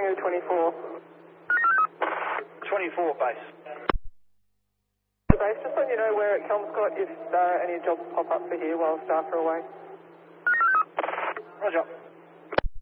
Tango 24. 24 base. Base, just letting you know we're at Kelmscott if any jobs pop up for here while staff are away. Roger.